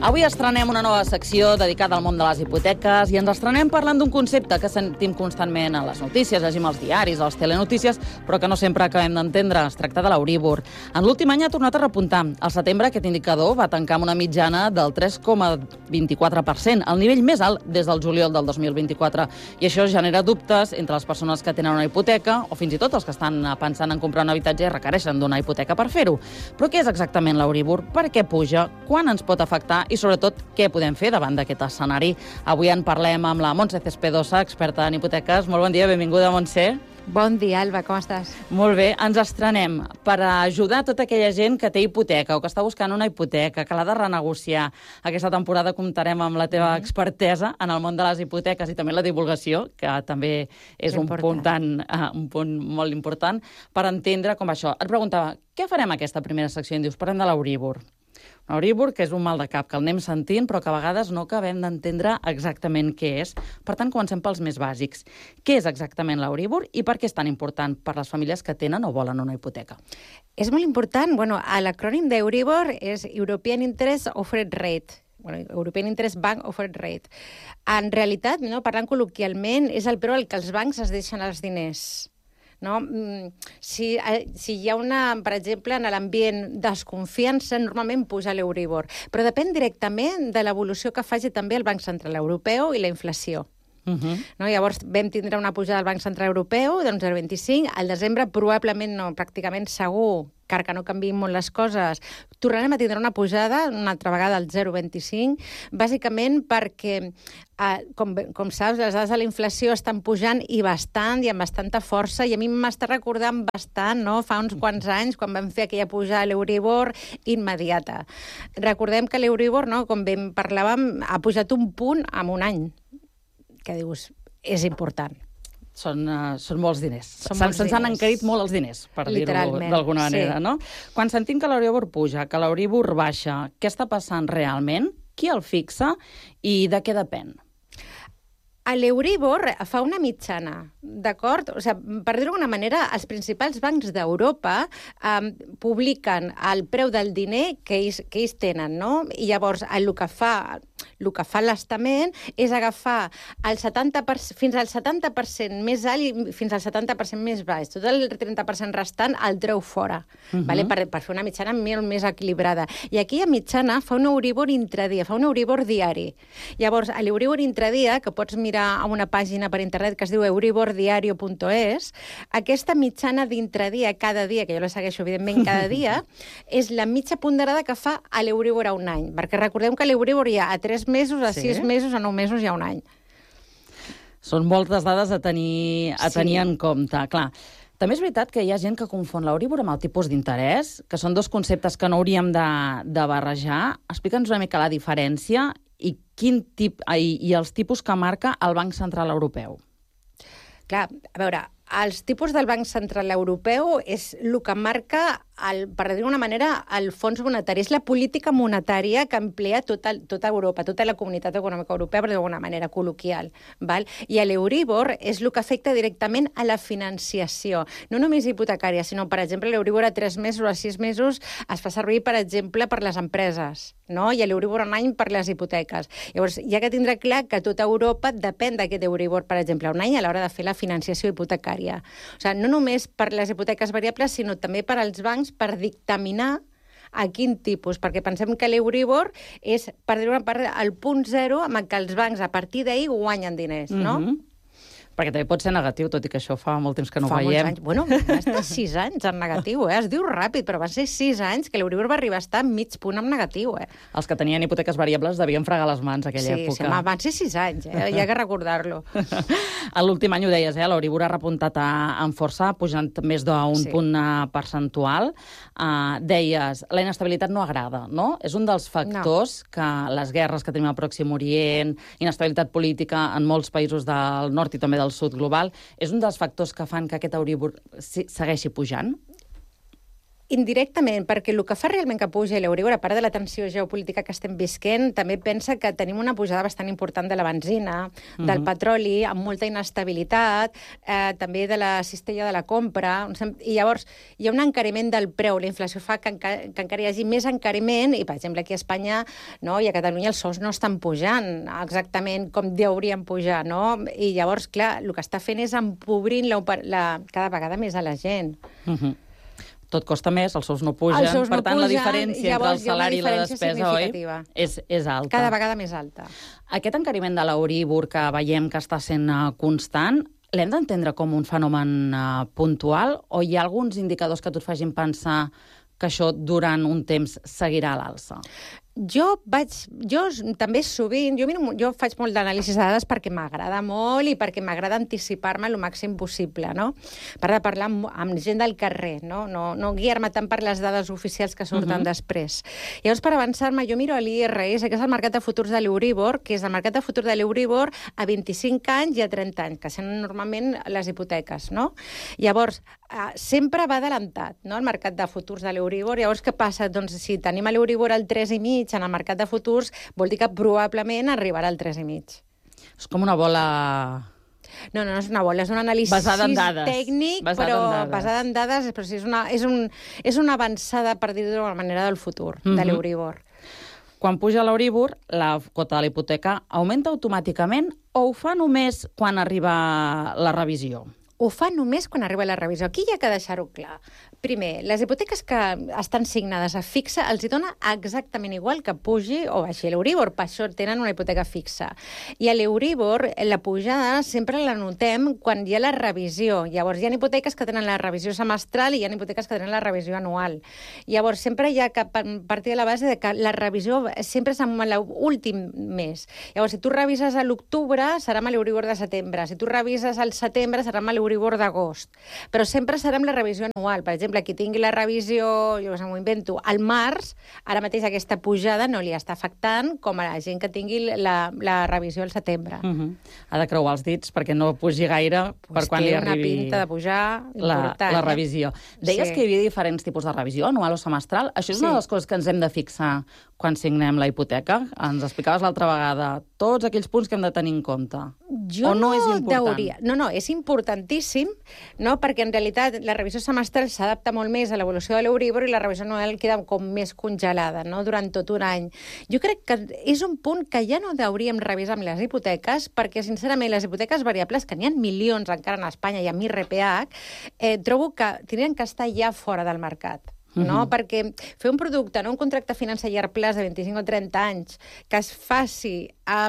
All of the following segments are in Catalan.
Avui estrenem una nova secció dedicada al món de les hipoteques i ens estrenem parlant d'un concepte que sentim constantment a les notícies, llegim als diaris, a les telenotícies, però que no sempre acabem d'entendre. Es tracta de l'Euríbor. En l'últim any ha tornat a repuntar. Al setembre aquest indicador va tancar amb una mitjana del 3,24%, el nivell més alt des del juliol del 2024. I això genera dubtes entre les persones que tenen una hipoteca o fins i tot els que estan pensant en comprar un habitatge i requereixen d'una hipoteca per fer-ho. Però què és exactament l'Euríbor? Per què puja? Quan ens pot afectar? I sobretot, què podem fer davant d'aquest escenari? Avui en parlem amb la Montse Cespedosa, experta en hipoteques. Molt bon dia, benvinguda, Montse. Bon dia, Alba, com estàs? Molt bé, ens estrenem per ajudar tota aquella gent que té hipoteca o que està buscant una hipoteca, que l'ha de renegociar. Aquesta temporada comptarem amb la teva expertesa en el món de les hipoteques i també la divulgació, que també és un punt molt important, per entendre com això. Et preguntava, què farem aquesta primera secció? Em dius, parlem de l'Euríbor. L'Euríbor, que és un mal de cap, que el anem sentint, però que a vegades no acabem d'entendre exactament què és. Per tant, comencem pels més bàsics. Què és exactament l'Euríbor i per què és tan important per les famílies que tenen o volen una hipoteca? És molt important. L'acrònim d'Euríbor és European Interest Offered Rate. European Interest Bank Offered Rate. En realitat, parlant col·loquialment, és el preu al que els bancs es deixen els diners. No? Si hi ha per exemple, en l'ambient desconfiança, normalment puja l'Euríbor. Però depèn directament de l'evolució que faci també el Banc Central Europeu i la inflació. No? Llavors vam tindre una pujada del Banc Central Europeu d'un 0,25. Al desembre probablement no, pràcticament segur, car que no canviïn molt les coses, tornarem a tindre una pujada una altra vegada al 0,25, bàsicament perquè, com saps, les dades de la inflació estan pujant i amb bastanta força, i a mi m'està recordant bastant, no?, fa uns quants anys, quan vam fer aquella pujada a l'Euríbor immediata. Recordem que l'Euríbor, no?, com parlàvem, ha pujat un punt en un any, que dius, és important. Són molts diners. Se'ns han encarit molt els diners, per dir-ho d'alguna manera, no? Quan sentim que l'Euríbor puja, que l'Euríbor baixa, què està passant realment? Qui el fixa i de què depèn? L'Euríbor fa una mitjana, d'acord? O sigui, per dir-ho d'alguna manera, els principals bancs d'Europa publiquen el preu del diner que ells tenen, no? I llavors el que fa l'estament és agafar fins al 70% més alt i fins al 70% més baix. Tot el 30% restant el treu fora, per fer una mitjana molt més equilibrada. I aquella mitjana fa un Euríbor intradia, fa un Euríbor diari. Llavors, a l'Euríbor intradia, que pots mirar a una pàgina per internet que es diu euribordiario.es, aquesta mitjana d'intradia cada dia, que jo la segueixo evidentment cada dia, és la mitja ponderada que fa a l'Euríbor a un any. Perquè recordem que l'Euríbor hi ha a 3 mesos, a 6 mesos, a 9 mesos i a un any. Són moltes dades a tenir en compte, clar. També és veritat que hi ha gent que confon l'Euríbor amb el tipus d'interès, que són dos conceptes que no hauríem de barrejar. Explica'ns una mica la diferència i els tipus que marca el Banc Central Europeu. Clar, a veure, els tipus del Banc Central Europeu és el que marca, per dir-ho d'una manera, el fons monetari. És la política monetària que emplea tota Europa, tota la comunitat econòmica europea, per dir-ho d'alguna manera col·loquial. Val? I l'Euríbor és el que afecta directament a la financiació. No només hipotecària, sinó, per exemple, l'Euríbor a 3 mesos o a 6 mesos es fa servir, per exemple, per les empreses, no? I l'Euríbor a un any per les hipoteques. Llavors, hi ha que tindre clar que tota Europa depèn d'aquest Euríbor, per exemple, a un any a l'hora de fer la financiació hipotecària. O sigui, no només per les hipoteques variables, sinó també per als bancs per dictaminar a quin tipus, perquè pensem que l'Euríbor és, per dir-ho una part, el punt zero amb què els bancs a partir d'ahir guanyen diners, no? Perquè també pot ser negatiu, tot i que això fa molt temps que no ho veiem. Fa molts anys. Bueno, va estar 6 anys en negatiu, Es diu ràpid, però van ser 6 anys que l'Euríbor va arribar a estar mig punt en negatiu, Els que tenien hipoteques variables devien fregar les mans aquella època. Sí, van ser 6 anys, Hi ha que recordar-lo. A l'últim any ho deies, l'Euríbor ha repuntat amb força, pujant més d'un punt percentual. Deies, la inestabilitat no agrada, no? És un dels factors que les guerres que tenim al Pròxim Orient, inestabilitat política en molts països del nord i també del sud global, és un dels factors que fan que aquest Euríbor segueixi pujant? Indirectament, perquè el que fa realment que puja l'Euríbor, a part de la tensió geopolítica que estem visquent, també pensa que tenim una pujada bastant important de la benzina, del petroli, amb molta inestabilitat, també de la cistella de la compra, i llavors hi ha un encariment del preu. La inflació fa que encara hi hagi més encariment, i per exemple aquí a Espanya i a Catalunya els sous no estan pujant exactament com deurien pujar, no? I llavors, clar, el que està fent és empobrint cada vegada més a la gent. Tot costa més, els sous no pugen, per tant la diferència entre el salari i la despesa, oi, és alta. Cada vegada més alta. Aquest encariment de l'Euríbor que veiem que està sent constant, l'hem d'entendre com un fenomen puntual o hi ha alguns indicadors que et facin pensar que això durant un temps seguirà a l'alça? Jo també sovint, jo faig molt d'anàlisi de dades perquè m'agrada molt i perquè m'agrada anticipar-me el màxim possible, no? Per de parlar amb gent del carrer, no guiar-me tant per les dades oficials que surten després. Llavors, per avançar-me, jo miro l'IRS, que és el mercat de futurs de l'Euríbor, que és el mercat de futur de l'Euríbor a 25 anys i a 30 anys, que són normalment les hipoteques, no? Llavors, sempre va adelantat, no?, el mercat de futurs de l'Euríbor. Llavors, què passa? Doncs si tenim l'Euríbor al 3,5 en el mercat de futurs, vol dir que probablement arribarà al 3,5. És com una bola... No és una bola, és un anàlisi tècnic, però basada en dades, però sí, és una avançada, per dir-ho d'una manera, del futur, de l'Euríbor. Quan puja l'Euríbor, la quota de la hipoteca augmenta automàticament o ho fa només quan arriba la revisió? Ho fa només quan arriba la revisió. Aquí hi ha que deixar-ho clar. Primer, les hipoteques que estan signades a fixa els hi dona exactament igual que pugi o baixi l'Euríbor, per això tenen una hipoteca fixa. I a l'Euríbor, la pujada sempre la notem quan hi ha la revisió. Llavors, hi ha hipoteques que tenen la revisió semestral i hi ha hipoteques que tenen la revisió anual. Llavors, sempre hi ha que partir de la base de que la revisió sempre és en l'últim mes. Llavors, si tu revises a l'octubre, serà amb l'Euríbor de setembre. Si tu revises al setembre, serà amb l'Euríbor d'agost. Però sempre serà amb la revisió anual. Per exemple, qui tingui la revisió, jo m'ho invento, al març, ara mateix aquesta pujada no li està afectant com a la gent que tingui la revisió al setembre. Ha de creuar els dits perquè no pugi gaire per quan li arribi... Té una pinta de pujar important. La revisió. Deies que hi havia diferents tipus de revisió, anual o semestral. Això és una de les coses que ens hem de fixar quan signem la hipoteca. Ens explicaves l'altra vegada tots aquells punts que hem de tenir en compte. O no és important? No, és importantíssim, no? Perquè en realitat la revisió semestral s'adapta molt més a l'evolució de l'Euríbor i la revisió anual queda com més congelada, no?, durant tot un any. Jo crec que és un punt que ja no hauríem revisar amb les hipoteques perquè, sincerament, les hipoteques variables, que n'hi ha milions encara en Espanya i amb IRPH, trobo que tindrien que estar ja fora del mercat. No? Perquè fer un producte, un contracte financer a llarg plaç de 25 o 30 anys que es faci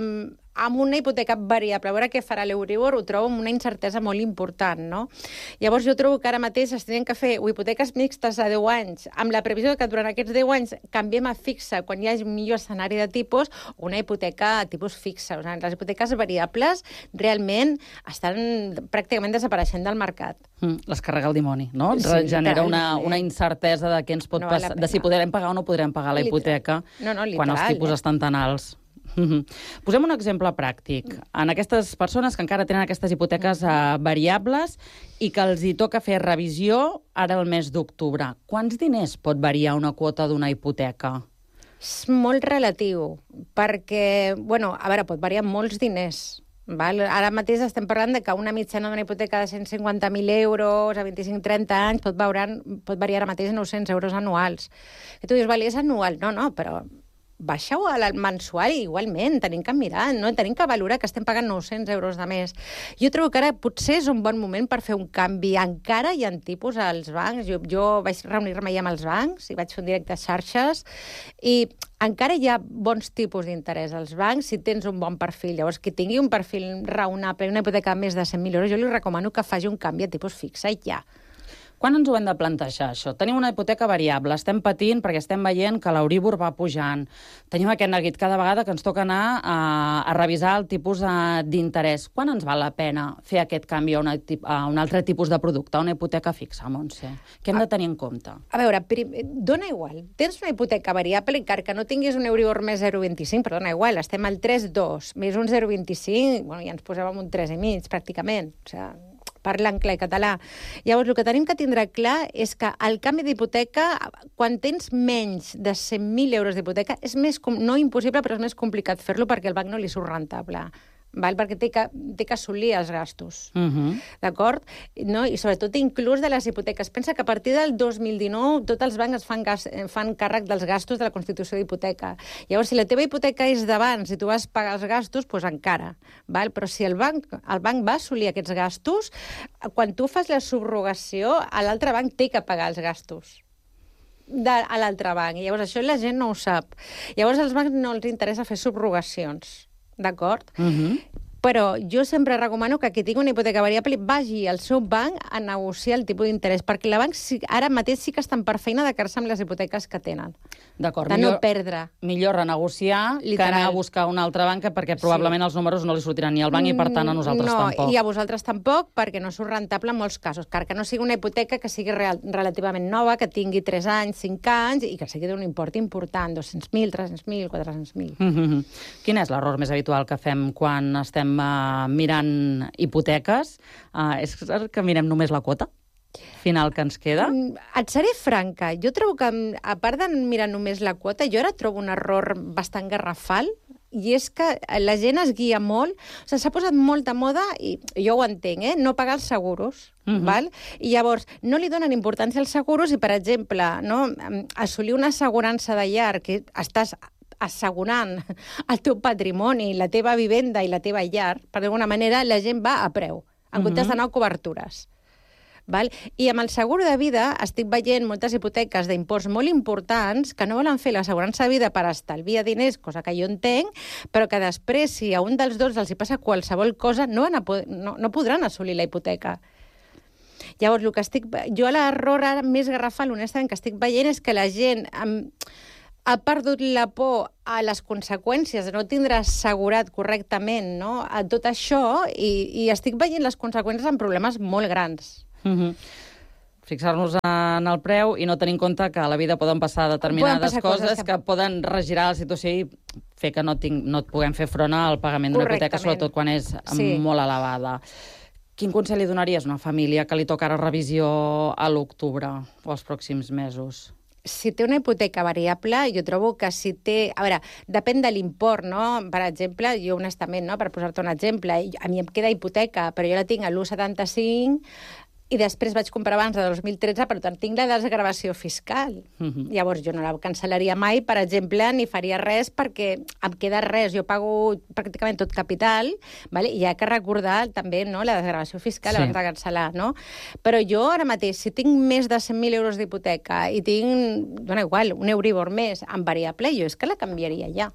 amb una hipoteca variable, a veure què farà l'Euríbor, ho trobo amb una incertesa molt important, no? Llavors jo trobo que ara mateix es tenen que fer hipoteques mixtes a 10 anys, amb la previsió que durant aquests 10 anys canviem a fixa quan hi hagi un millor escenari de tipus, o una hipoteca a tipus fixa. O sigui, les hipoteques variables realment estan pràcticament desapareixent del mercat. Les carrega el dimoni, no? Sí, genera una incertesa de què ens pot passar, de si podrem pagar o no podrem pagar la hipoteca quan els tipus estan tan alts. Posem un exemple pràctic. En aquestes persones que encara tenen aquestes hipoteques variables i que els hi toca fer revisió ara el mes d'octubre, quants diners pot variar una quota d'una hipoteca? És molt relatiu, perquè, pot variar molts diners. Ara mateix estem parlant de que una mitjana d'una hipoteca de 150.000 euros a 25-30 anys pot variar ara mateix 900 euros anuals. I tu dius, és anual. No, però baixeu al mensual igualment, tenim que mirar, no? Tenim que valorar que estem pagant 900 euros de més. Jo trobo que ara potser és un bon moment per fer un canvi. Encara hi ha tipus als bancs. Jo vaig reunir-me ja amb els bancs i vaig fer un directe a xarxes i encara hi ha bons tipus d'interès als bancs si tens un bon perfil. Llavors, qui tingui un perfil raonable, una hipoteca de més de 100.000 euros, jo li recomano que faci un canvi a tipus fixa i ja. Quan ens ho hem de plantejar, això? Tenim una hipoteca variable, estem patint perquè estem veient que l'Euríbor va pujant. Tenim aquest neguit cada vegada que ens toca anar a revisar el tipus d'interès. Quan ens val la pena fer aquest canvi a un altre tipus de producte, a una hipoteca fixa, Montse? Què hem de tenir en compte? A veure, dona igual. Tens una hipoteca variable, encara que no tinguis un Euríbor més 0,25, però dona igual, estem al 3,2, més un 0,25, ja ens posem amb un 3,5, pràcticament. O sigui, parlant clar i català. Llavors, el que tenim que tindre clar és que el canvi d'hipoteca, quan tens menys de 100.000 euros d'hipoteca, és més, no impossible, però és més complicat fer-lo perquè el banc no li surt rentable. Val? Perquè té que assolir els gastos. D'acord? No? I sobretot inclús de les hipoteques. Pensa que a partir del 2019 tots els bancs fan càrrec dels gastos de la constitució d'hipoteca. Llavors, si la teva hipoteca és d'abans i tu vas pagar els gastos, doncs encara. Val? Però si el banc va assolir aquests gastos, quan tu fas la subrogació, l'altre banc té que pagar els gastos a l'altre banc. I llavors això la gent no ho sap. Llavors als bancs no els interessa fer subrogacions. D'acord? Però jo sempre recomano que qui tingui una hipoteca variable vagi al seu banc a negociar el tipus d'interès, perquè el banc ara mateix sí que estan per feina de quedar-se amb les hipoteques que tenen. D'acord. De no perdre. Millor renegociar que anar a buscar una altra banca, perquè probablement els números no li sortiran ni al banc i, per tant, a nosaltres tampoc. I a vosaltres tampoc, perquè no surt rentable en molts casos. Que no sigui una hipoteca que sigui relativament nova, que tingui 3 anys, 5 anys, i que sigui d'un import important, 200.000, 300.000, 400.000. Quin és l'error més habitual que fem quan estem mirant hipoteques? És que mirem només la quota final que ens queda? Et seré franca. Jo trobo que, a part de mirar només la quota, jo ara trobo un error bastant garrafal, i és que la gent es guia molt, o sigui, s'ha posat molta moda, i jo ho entenc, no pagar els seguros, val? I llavors no li donen importància als seguros i, per exemple, no, assolir una assegurança de llar que estàs assegurant el teu patrimoni, la teva vivenda i la teva llar, per d'alguna manera la gent va a preu, en comptes d'anar a cobertures. Val? I amb el seguro de vida estic veient moltes hipoteques d'imports molt importants que no volen fer l'assegurança de vida per estalviar diners, cosa que jo entenc, però que després, si a un dels dos els hi passa qualsevol cosa, no podran assolir la hipoteca. Llavors, jo l'error ara més garrafal, honestament, que estic veient és que la gent ha perdut la por a les conseqüències de no tindre assegurat correctament, no? A tot això, i estic veient les conseqüències en problemes molt grans. Fixar-nos en el preu i no tenir en compte que a la vida poden passar determinades coses que poden regirar la situació i fer que no et puguem fer front al pagament d'una hipoteca, sobretot quan és molt elevada. Quin consell li donaries a una família que li toca ara revisió a l'octubre o els pròxims mesos? Si té una hipoteca variable, jo trobo que si té... A veure, depèn de l'import, no? Per exemple, jo honestament, no? Per posar-te un exemple, a mi em queda hipoteca, però jo la tinc a l'1,75 i després vaig comprar abans de 2013, per tant, tinc la desgravació fiscal. Llavors, jo no la cancel·laria mai, per exemple, ni faria res perquè em queda res. Jo pago pràcticament tot capital, vale? I hi ha que recordar també, no, la desgravació fiscal abans de cancel·lar, no? Però jo ara mateix, si tinc més de 100.000 euros d'hipoteca i tinc, dona igual, un Euribor més en variable, jo és que la canviaria ja.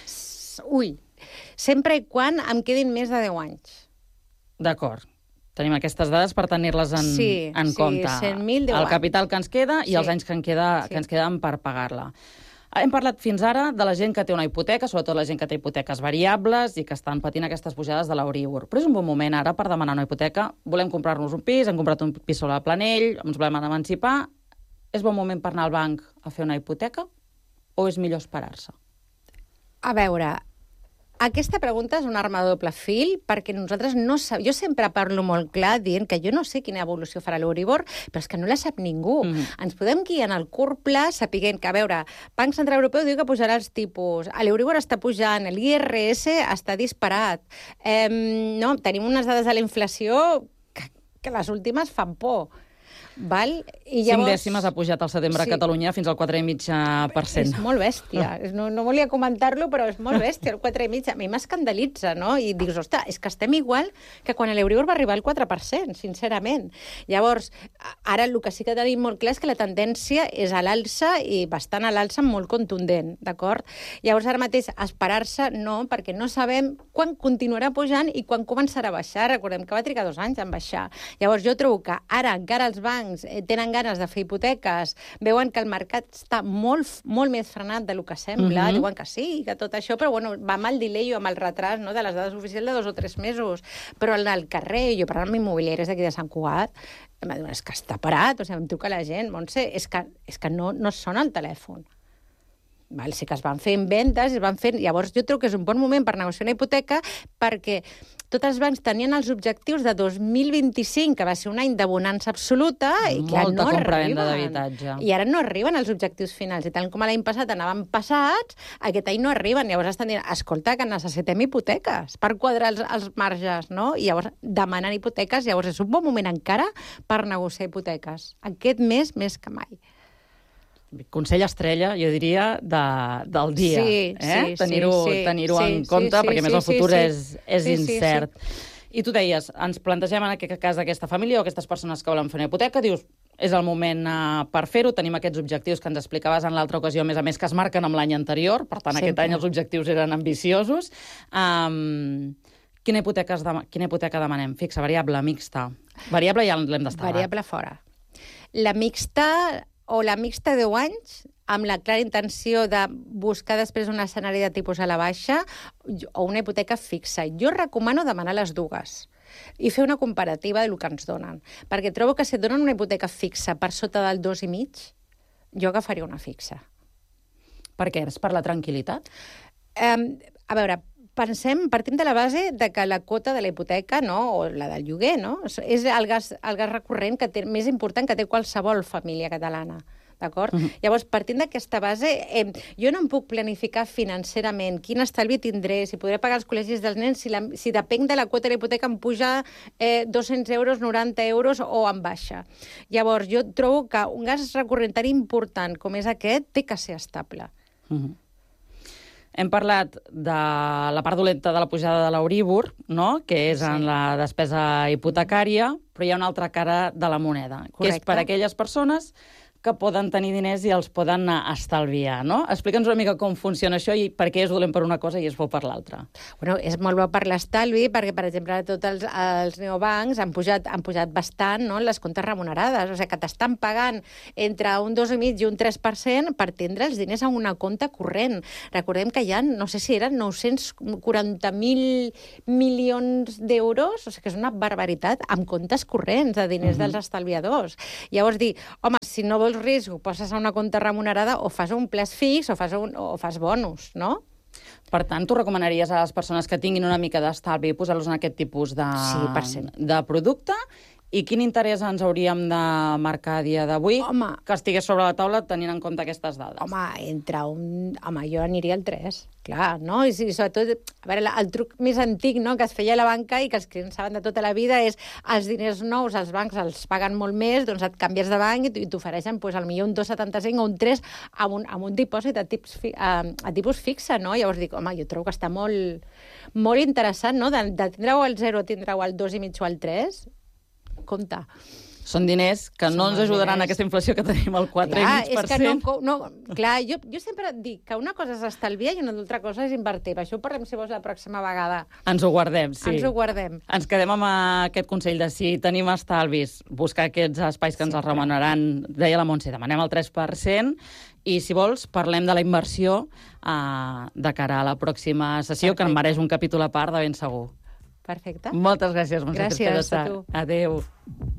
Sempre i quan em quedin més de 10 anys. D'acord. Tenim aquestes dades per tenir-les en compte. 100.000, el capital que ens queda i els anys que ens queden per pagar-la. Hem parlat fins ara de la gent que té una hipoteca, sobretot la gent que té hipoteques variables i que estan patint aquestes pujades de l'Euribor. Però és un bon moment ara per demanar una hipoteca. Volem comprar-nos un pis, hem comprat un pis sobre la Planell, ens volem emancipar. És bon moment per anar al banc a fer una hipoteca o és millor esperar-se? A veure, aquesta pregunta és una arma de doble fil, perquè nosaltres no sabem... Jo sempre parlo molt clar dient que jo no sé quina evolució farà l'Euribor, però és que no la sap ningú. Ens podem guiar en el curt pla sapiguent que, a veure, Banc Central Europeu diu que pujarà els tipus, l'Euribor està pujant, l'IRS està disparat, tenim unes dades de la inflació que les últimes fan por. Val? I llavors... 5 dècimes ha pujat al setembre a Catalunya fins al 4,5%. És molt bèstia. No volia comentar-lo, però és molt bèstia, el 4,5%. A mi m'escandalitza, no? I dius, ostres, és que estem igual que quan l'Euribor va arribar al 4%, sincerament. Llavors, ara el que sí que tenim molt clar és que la tendència és a l'alça i bastant a l'alça molt contundent, d'acord? Llavors, ara mateix, esperar-se no, perquè no sabem quan continuarà pujant i quan començarà a baixar. Recordem que va trigar 2 anys en baixar. Llavors, jo trobo que ara encara els bancs tenen ganes de fer hipoteques, veuen que el mercat està molt més frenat del que sembla, diuen que sí, que tot això, però bueno, va amb el delay o amb el retras, no, de les dades oficials de 2 o 3 mesos. Però al carrer, jo parlant amb immobiliaris d'aquí de Sant Cugat, em va dir, és que està parat, o sigui, em truca la gent, Montse, és que no sona el telèfon. Val? Sí que es van fent vendes, llavors jo trobo que és un bon moment per negociar una hipoteca perquè tots els bancs tenien els objectius de 2025, que va ser un any de bonança absoluta, i clar, Molta no compra-venda arriben. d'habitatge. I ara no arriben als objectius finals. I tal com l'any passat anaven passats, aquest any no arriben. Llavors estan dient, escolta, que necessitem hipoteques per quadrar els marges, no? I llavors demanen hipoteques, llavors és un bon moment encara per negociar hipoteques. Aquest mes, més que mai. Consell estrella, jo diria, del dia. Sí, Tenir-ho en compte, perquè més el futur és incert. I tu deies, ens plantegem en aquest cas d'aquesta família o aquestes persones que volen fer una hipoteca, dius, és el moment per fer-ho, tenim aquests objectius que ens explicaves en l'altra ocasió, a més que es marquen amb l'any anterior, per tant, aquest any els objectius eren ambiciosos. Quina hipoteca demanem? Fixa, variable, mixta. Variable ja l'hem d'estar. Variable fora. La mixta o la mixta 10 anys, amb la clara intenció de buscar després un escenari de tipus a la baixa o una hipoteca fixa. Jo recomano demanar les dues i fer una comparativa del que ens donen. Perquè trobo que si et donen una hipoteca fixa per sota del 2,5, jo agafaria una fixa. Per què? És per la tranquil·litat? A veure, partim de la base de que la quota de la hipoteca, no, o la del lloguer, no, és el gas recurrent més important que té qualsevol família catalana. D'acord? Llavors, partint d'aquesta base, jo no em puc planificar financerament quin estalvi tindré, si podré pagar els col·legis dels nens, si depenc de la quota de la hipoteca em puja 200 euros, 90 euros o em baixa. Llavors, jo trobo que un gas recurrent tan important com és aquest té que ser estable. Hem parlat de la part dolenta de la pujada de l'Euríbor, no? Que és en la despesa hipotecària, però hi ha una altra cara de la moneda, que és per a aquelles persones que poden tenir diners i els poden estalviar, no? Explica'ns una mica com funciona això i per què és dolent per una cosa i és bo per l'altra. Bueno, és molt bo per l'estalvi perquè, per exemple, tots els neobancs han pujat bastant, no?, les comptes remunerades. O sigui, que t'estan pagant entre un 2,5 i un 3% per tindre els diners en una compte corrent. Recordem que hi ha, no sé si eren 940.000 milions d'euros, o sigui que és una barbaritat, amb comptes corrents de diners dels estalviadors. Llavors dir, home, si no vols risc, ho poses a una compte remunerada o fas un plaç fix o fas bonus, no? Per tant, tu recomanaries a les persones que tinguin una mica d'estalvi posar-los en aquest tipus de producte? I quin interès ens hauríem de marcar a dia d'avui que estigués sobre la taula tenint en compte aquestes dades? Home, jo aniria al 3, clar, no? I sobretot, a veure, el truc més antic, no?, que es feia a la banca i que els clients saben de tota la vida és els diners nous, els bancs els paguen molt més, doncs et canvies de banc i t'ofereixen potser un 2,75 o un 3 amb un dipòsit a tipus fixe, no? Llavors dic, home, jo trobo que està molt, molt interessant, no?, de tindre-ho al 0 a tindre-ho al 2,5 o al 3, compte. Són diners que no ens ajudaran a aquesta inflació que tenim al 4,5%. És que clar, jo sempre dic que una cosa és estalviar i una altra cosa és invertir. Per això ho parlem, si vols, la pròxima vegada. Ens ho guardem, sí. Ens ho guardem. Ens quedem amb aquest consell de si tenim estalvis, buscar aquests espais que ens els remuneraran, deia la Montse, demanem el 3%, i si vols, parlem de la inversió de cara a la pròxima sessió, que en mereix un capítol a part de ben segur. Perfecte. Moltes gràcies, Montse. Gràcies a tu. Adéu.